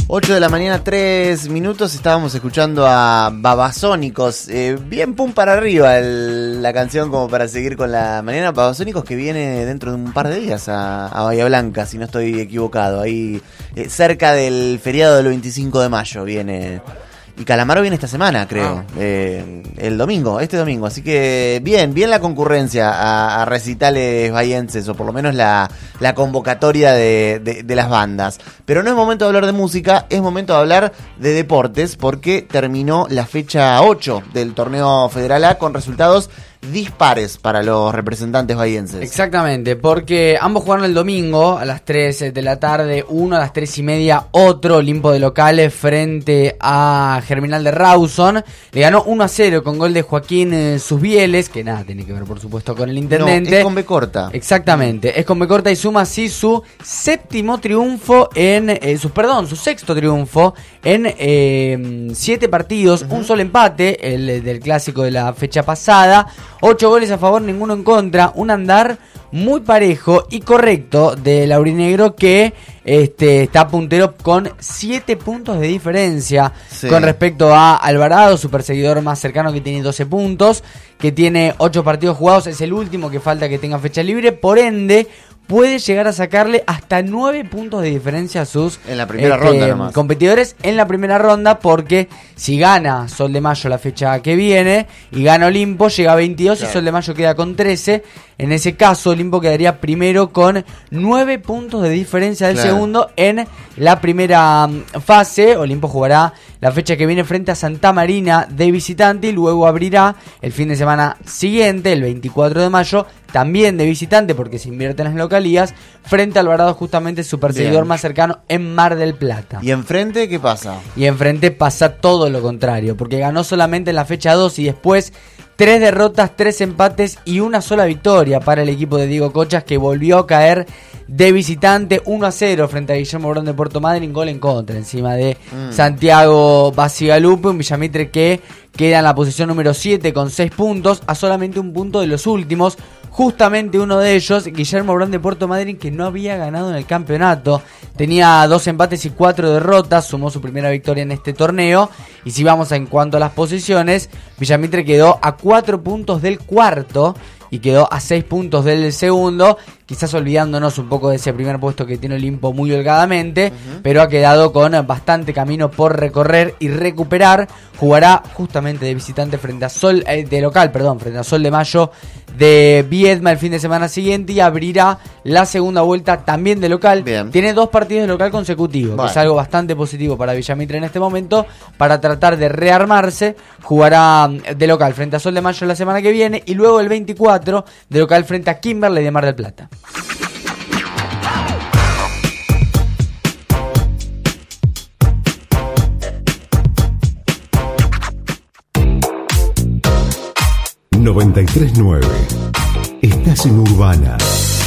8 de la mañana, 3 minutos, estábamos escuchando a Babasónicos. Bien pum para arriba la canción como para seguir con la mañana. Babasónicos que viene dentro de un par de días a Bahía Blanca, si no estoy equivocado. Ahí cerca del feriado del 25 de mayo viene. Y Calamaro viene esta semana, creo. El domingo, este domingo. Así que bien la concurrencia a recitales bahienses, o por lo menos la convocatoria de las bandas. Pero no es momento de hablar de música, es momento de hablar de deportes, porque terminó la fecha 8 del torneo Federal A con resultados dispares para los representantes bahienses. Exactamente, porque ambos jugaron el domingo a las 3 de la tarde, uno a las 3:30, otro Olimpo de locales frente a Germinal de Rawson. Le ganó 1-0 con gol de Joaquín Susbieles, que nada tiene que ver por supuesto con el intendente. No, es con B corta. Exactamente, es con B corta y suma así su sexto triunfo en 7 partidos, un solo empate, el del clásico de la fecha pasada. 8 goles a favor, ninguno en contra. Un andar muy parejo y correcto del aurinegro que está puntero con 7 puntos de diferencia con respecto a Alvarado, su perseguidor más cercano, que tiene 12 puntos, que tiene 8 partidos jugados. Es el último que falta que tenga fecha libre. Por ende, puede llegar a sacarle hasta 9 puntos de diferencia a sus en la primera ronda nomás. Competidores en la primera ronda, porque si gana Sol de Mayo la fecha que viene y gana Olimpo, llega a 22, claro, y Sol de Mayo queda con 13. En ese caso, Olimpo quedaría primero con 9 puntos de diferencia del segundo en la primera fase. Olimpo jugará la fecha que viene frente a Santa Marina de visitante y luego abrirá el fin de semana siguiente, el 24 de mayo, también de visitante, porque se invierten las localías, frente a Alvarado, justamente su perseguidor más cercano, en Mar del Plata. ¿Y enfrente qué pasa? Y enfrente pasa todo lo contrario, porque ganó solamente en la fecha 2 y después 3 derrotas, 3 empates y una sola victoria para el equipo de Diego Cochas, que volvió a caer de visitante 1-0 frente a Guillermo Brown de Puerto Madryn, gol en contra encima de Santiago Bacigalupe, un Villamitre que queda en la posición número 7 con 6 puntos, a solamente un punto de los últimos. Justamente uno de ellos, Guillermo Brown de Puerto Madryn, que no había ganado en el campeonato. Tenía 2 empates y 4 derrotas, sumó su primera victoria en este torneo. Y si vamos en cuanto a las posiciones, Villamitre quedó a 4 puntos del cuarto y quedó a 6 puntos del segundo, quizás olvidándonos un poco de ese primer puesto que tiene Olimpo muy holgadamente, pero ha quedado con bastante camino por recorrer y recuperar. Jugará justamente de visitante frente a Sol de Mayo de Viedma el fin de semana siguiente y abrirá la segunda vuelta también de local. Bien. Tiene 2 partidos de local consecutivos, que es algo bastante positivo para Villamitre en este momento, para tratar de rearmarse. Jugará de local frente a Sol de Mayo la semana que viene y luego el 24 de local frente a Kimberley de Mar del Plata. ...93.9... Estás en Urbana.